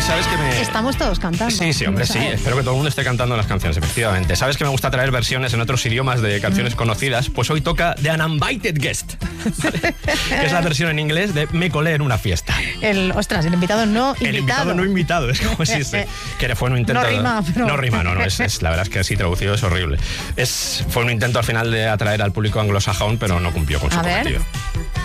¿sabes que me...? Estamos todos cantando. Sí, hombre, sí. Espero que todo el mundo esté cantando las canciones, efectivamente. ¿Sabes que me gusta traer versiones en otros idiomas de canciones conocidas? Pues hoy toca The Uninvited Guest, que es la versión en inglés de Me colé en una fiesta. El invitado no invitado. El invitado no invitado, es como si que fue un intento... No rima, pero... No rima, la verdad es que así traducido es horrible. Fue un intento al final de atraer al público anglosajón, pero no cumplió con su cometido.